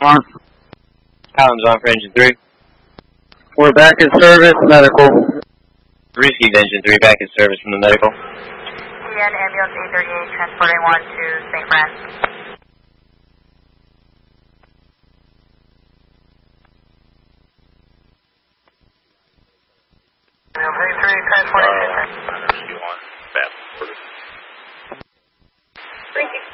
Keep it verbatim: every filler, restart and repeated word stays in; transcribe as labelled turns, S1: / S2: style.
S1: On.
S2: Columns on for engine three.
S1: We're back in service, medical.
S2: Received engine three, back in service from the medical.
S3: T N ambulance eight thirty-eight, transporting one to Saint Francis. Ambulance eight three, transporting Saint Francis.
S4: Rescue one, fast orders.
S3: three six